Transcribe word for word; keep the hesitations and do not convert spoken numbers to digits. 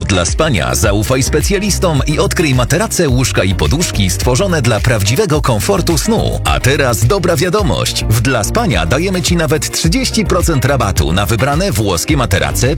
Dla spania zaufaj specjalistom i odkryj materace, łóżka i poduszki stworzone dla prawdziwego komfortu snu. A teraz dobra wiadomość. W Dla Spania dajemy Ci nawet trzydzieści procent rabatu na wybrane włoskie materace,